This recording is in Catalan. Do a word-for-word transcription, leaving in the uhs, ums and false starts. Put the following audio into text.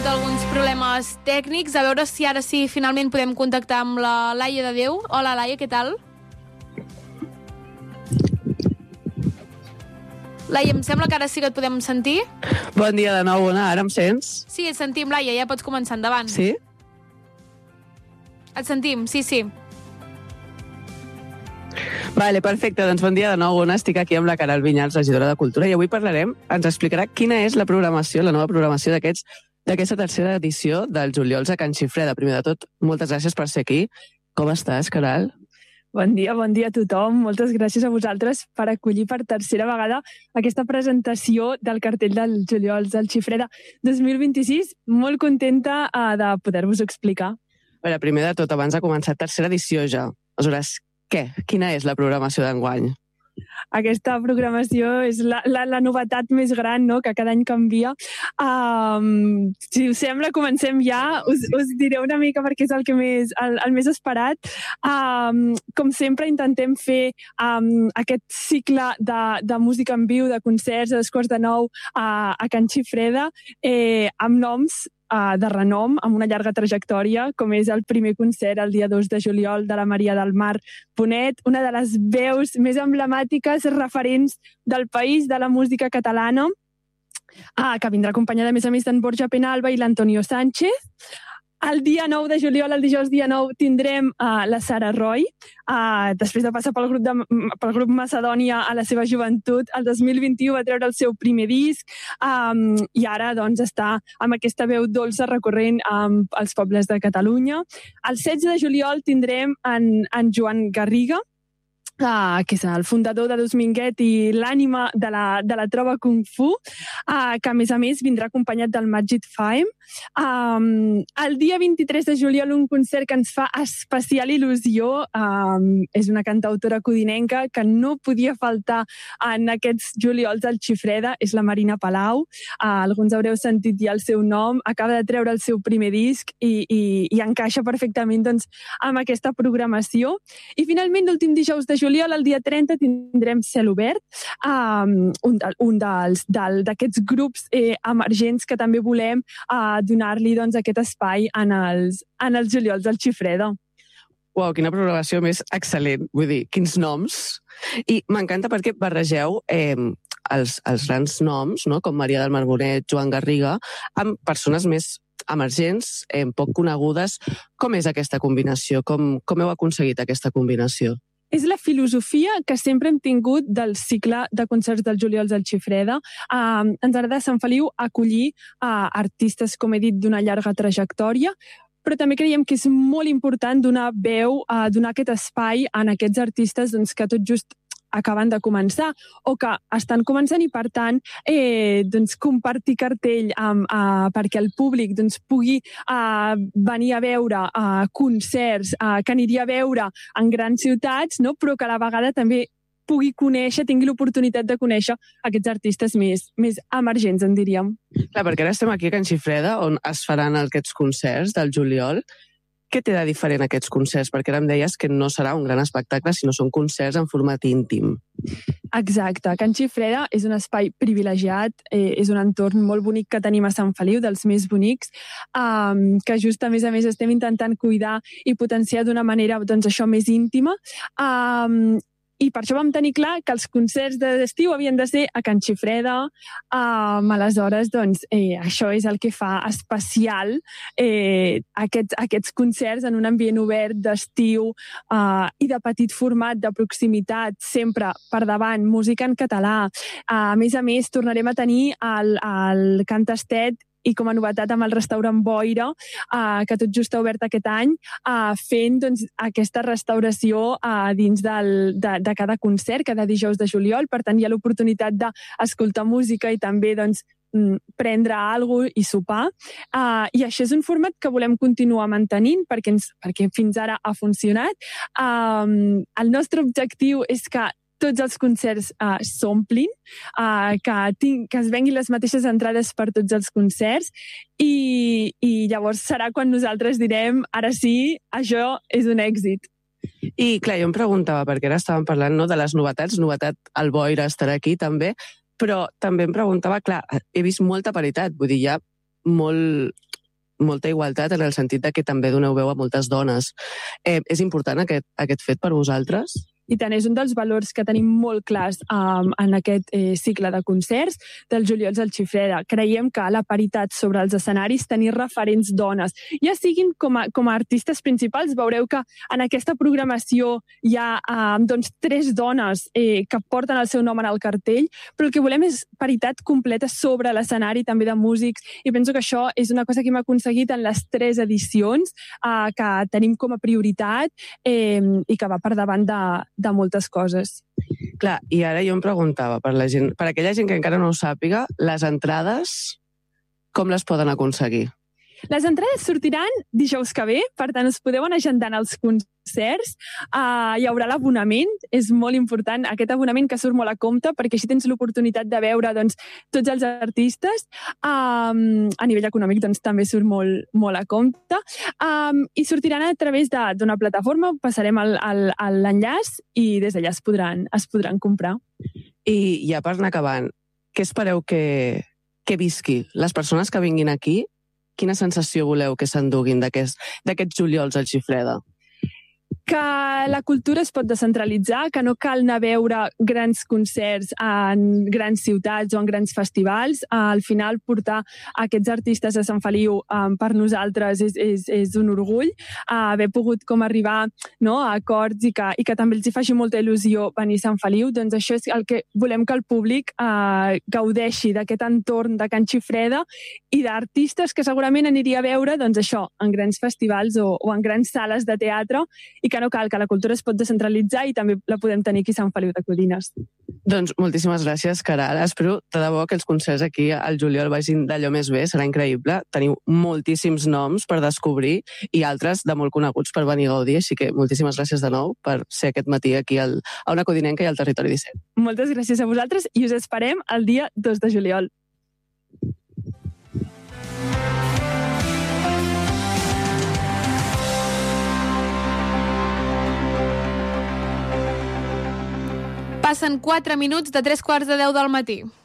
hagut alguns problemes tècnics. A veure si ara sí finalment podem contactar amb la Laia de Déu. Hola, Laia, què tal? Laia, em sembla que ara sí que et podem sentir. Bon dia de nou, Ona. Ara em sents? Sí, et sentim, Laia. Ja pots començar endavant. Sí? Et sentim, sí, sí. Vale, perfecte. Doncs bon dia de nou, Ona. Estic aquí amb la Caral Vinyals, regidora de Cultura, i avui parlarem, ens explicarà quina és la programació, la nova programació d'aquests d'aquesta tercera edició dels Juliols a Can Xifreda. Primer de tot, moltes gràcies per ser aquí. Com estàs, Caral? Bon dia, bon dia a tothom. Moltes gràcies a vosaltres per acollir per tercera vegada aquesta presentació del cartell dels Juliols al Xifreda dos mil vint-i-sis. Molt contenta uh, de poder-vos explicar. A veure, primer de tot, abans de començar, tercera edició ja. Aleshores, què? Quina és la programació d'enguany? Aquesta programació és la, la, la novetat més gran, no?, que cada any canvia. Um, si us sembla, comencem ja. Us, us diré una mica perquè és el, que més, el, el més esperat. Um, com sempre, intentem fer um, aquest cicle de, de música en viu, de concerts, a dos quarts de nou a, a Can Xifreda, eh, amb noms de renom, amb una llarga trajectòria, com és el primer concert el dia dos de juliol de la Maria del Mar Bonet, una de les veus més emblemàtiques, referents del país, de la música catalana, ah, que vindrà acompanyada, a més a més, d'en Borja Penalba i l'Antonio Sánchez. El dia nou de juliol, el dijous dia nou, tindrem uh, la Sara Roy, uh, després de passar pel grup, de, pel grup Macedònia a la seva joventut. El dos mil vint-i-u va treure el seu primer disc um, i ara doncs, està amb aquesta veu dolça recorrent um, als pobles de Catalunya. El setze de juliol tindrem en, en Joan Garriga, Uh, que és el fundador de Dosminguet i l'ànima de la, de la trova Kung Fu, uh, que a més a més vindrà acompanyat del Magid Fahim. Um, el dia vint-i-tres de juliol un concert que ens fa especial il·lusió, um, és una cantautora codinenca que no podia faltar en aquests juliols al Xifreda, és la Marina Palau. Uh, alguns haureu sentit ja el seu nom, acaba de treure el seu primer disc i, i, i encaixa perfectament doncs, amb aquesta programació. I finalment, l'últim dijous de juliol, el dia trenta, tindrem Cel Obert, um, un, de, un dels d'aquests grups eh, emergents que també volem uh, donar-li doncs, aquest espai en els, en els juliols del Xifreda. Uau, quina programació més excel·lent. Vull dir, quins noms. I m'encanta perquè barregeu eh, els, els grans noms, no?, com Maria del Mar Bonet, Joan Garriga, amb persones més emergents, eh, poc conegudes. Com és aquesta combinació? Com, com heu aconseguit aquesta combinació? És la filosofia que sempre hem tingut del cicle de concerts dels Juliols al Xifreda. Uh, ens agrada a Sant Feliu acollir uh, artistes, com he dit, d'una llarga trajectòria, però també creiem que és molt important donar veu, uh, donar aquest espai en aquests artistes doncs, que tot just acaben de començar o que estan començant i, per tant, eh, doncs, compartir cartell amb, eh, perquè el públic doncs, pugui eh, venir a veure eh, concerts eh, que aniria a veure en grans ciutats, no? Però que a la vegada també pugui conèixer, tingui l'oportunitat de conèixer aquests artistes més, més emergents, en diríem. Clar, perquè ara estem aquí a Can Xifreda, on es faran aquests concerts del juliol. Què té de diferent aquests concerts? Perquè ara em deies que no serà un gran espectacle, sinó són concerts en format íntim. Exacte. Can Xifreda és un espai privilegiat, eh, és un entorn molt bonic que tenim a Sant Feliu, dels més bonics, um, que just a més a més estem intentant cuidar i potenciar d'una manera doncs, això més íntima. Um, I per això vam tenir clar que els concerts d'estiu havien de ser a Can Xifreda. Um, aleshores, doncs, eh, això és el que fa especial eh, aquests, aquests concerts en un ambient obert d'estiu uh, i de petit format, de proximitat, sempre per davant, música en català. Uh, a més a més, tornarem a tenir el, el Cantastet i com a novetat amb el restaurant Boira, eh, que tot just ha obert aquest any, eh, fent doncs, aquesta restauració eh, dins del, de, de cada concert, cada dijous de juliol. Per tant, hi ha l'oportunitat d'escoltar música i també doncs, prendre alguna cosa i sopar. Uh, I això és un format que volem continuar mantenint perquè, ens, perquè fins ara ha funcionat. Um, el nostre objectiu és que tots els concerts uh, s'omplin, uh, que, tinc, que es venguin les mateixes entrades per tots els concerts i, i llavors serà quan nosaltres direm ara sí, això és un èxit. I clar, jo em preguntava, perquè ara estàvem parlant no, de les novetats, novetat el Boira estarà aquí també, però també em preguntava, clar, he vist molta paritat, vull dir, hi ha molt, molta igualtat en el sentit de que també doneu veu a moltes dones. Eh, és important aquest, aquest fet per vosaltres? I tant, és un dels valors que tenim molt clars um, en aquest eh, cicle de concerts del Juliols al Xifreda. Creiem que la paritat sobre els escenaris, tenir referents dones, ja siguin com a, com a artistes principals, veureu que en aquesta programació hi ha um, doncs, tres dones eh, que porten el seu nom en el cartell, però el que volem és paritat completa sobre l'escenari, també de músics, i penso que això és una cosa que hem aconseguit en les tres edicions, eh, que tenim com a prioritat eh, i que va per davant de de moltes coses. Clar, i ara jo em preguntava, per, la gent, per aquella gent que encara no ho sàpiga, les entrades, com les poden aconseguir? Les entrades sortiran dijous que ve, per tant, us podeu anar agendant els concerts. Uh, hi haurà l'abonament, és molt important, aquest abonament que surt molt a compte, perquè així tens l'oportunitat de veure doncs, tots els artistes. Um, a nivell econòmic doncs, també surt molt, molt a compte. Um, I sortiran a través d'una plataforma, passarem l'enllaç i des d'allà es podran, es podran comprar. I ja per anar acabant, què espereu que, que visqui? Les persones que vinguin aquí, quina sensació voleu que s'enduguin d'aquests juliols al Xifreda? Que la cultura es pot descentralitzar, que no cal anar a veure grans concerts en grans ciutats o en grans festivals. Al final, portar aquests artistes a Sant Feliu um, per nosaltres és, és, és un orgull. Uh, haver pogut com arribar no, a acords i que, i que també els hi faci molta il·lusió venir a Sant Feliu, doncs això és el que volem que el públic uh, gaudeixi d'aquest entorn de Can Xifreda i d'artistes que segurament aniria a veure doncs això, en grans festivals o, o en grans sales de teatre, i que no cal, que la cultura es pot descentralitzar i també la podem tenir aquí a Sant Feliu de Codines. Doncs moltíssimes gràcies, Caral. Espero de debò que els concerts aquí al juliol vagin d'allò més bé, serà increïble. Teniu moltíssims noms per descobrir i altres de molt coneguts per venir a gaudir, així que moltíssimes gràcies de nou per ser aquest matí aquí al, a una codinenca i al Territori disset. Moltes gràcies a vosaltres i us esperem el dia dos de juliol. Passen quatre minuts de tres quarts de deu del matí.